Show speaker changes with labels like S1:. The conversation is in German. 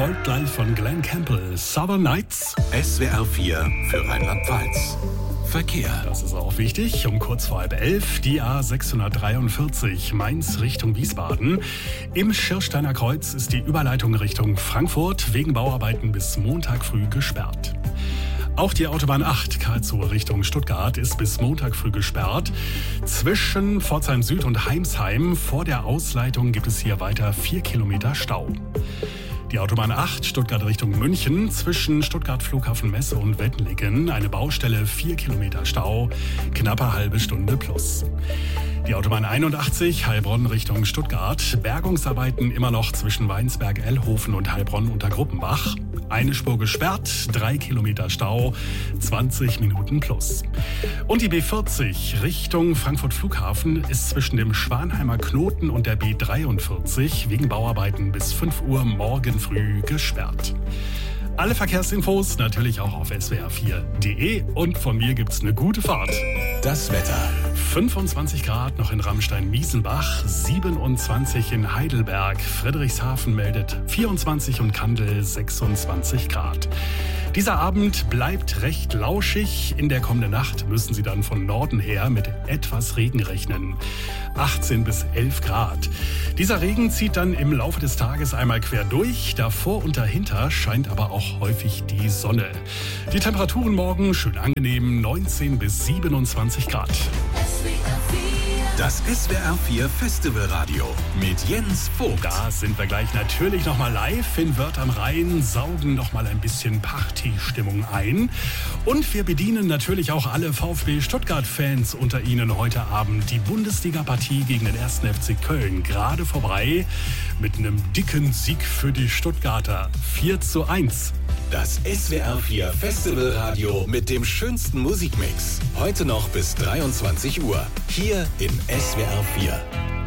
S1: folgt gleich von Glenn Campbell, Southern Nights.
S2: SWR 4 für Rheinland-Pfalz. Verkehr.
S1: Das ist auch wichtig. Um kurz vor 10:30 die A643 Mainz Richtung Wiesbaden. Im Schirsteiner Kreuz ist die Überleitung Richtung Frankfurt wegen Bauarbeiten bis Montag früh gesperrt. Auch die Autobahn 8 Karlsruhe Richtung Stuttgart ist bis Montag früh gesperrt. Zwischen Pforzheim Süd und Heimsheim vor der Ausleitung gibt es hier weiter 4 Kilometer Stau. Die Autobahn 8 Stuttgart Richtung München zwischen Stuttgart Flughafen Messe und Wettligen. Eine Baustelle, 4 Kilometer Stau, knappe halbe Stunde plus. Die Autobahn 81 Heilbronn Richtung Stuttgart. Bergungsarbeiten immer noch zwischen Weinsberg-Ellhofen und Heilbronn unter Gruppenbach. Eine Spur gesperrt, 3 Kilometer Stau, 20 Minuten plus. Und die B40 Richtung Frankfurt Flughafen ist zwischen dem Schwanheimer Knoten und der B43 wegen Bauarbeiten bis 5 Uhr morgen früh gesperrt. Alle Verkehrsinfos natürlich auch auf swr4.de und von mir gibt's eine gute Fahrt.
S2: Das Wetter.
S1: 25 Grad noch in Ramstein-Miesenbach, 27 in Heidelberg, Friedrichshafen meldet 24 und Kandel 26 Grad. Dieser Abend bleibt recht lauschig. In der kommenden Nacht müssen Sie dann von Norden her mit etwas Regen rechnen. 18 bis 11 Grad. Dieser Regen zieht dann im Laufe des Tages einmal quer durch. Davor und dahinter scheint aber auch häufig die Sonne. Die Temperaturen morgen schön angenehm, 19 bis 27 Grad.
S2: Das SWR 4 Festivalradio mit Jens Vogt.
S1: Da sind wir gleich natürlich nochmal live in Wörth am Rhein, saugen nochmal ein bisschen Partystimmung ein. Und wir bedienen natürlich auch alle VfB Stuttgart-Fans unter Ihnen heute Abend. Die Bundesliga-Partie gegen den 1. FC Köln gerade vorbei mit einem dicken Sieg für die Stuttgarter. 4:1.
S2: Das SWR 4 Festivalradio mit dem schönsten Musikmix. Heute noch bis 23 Uhr. Hier in SWR 4.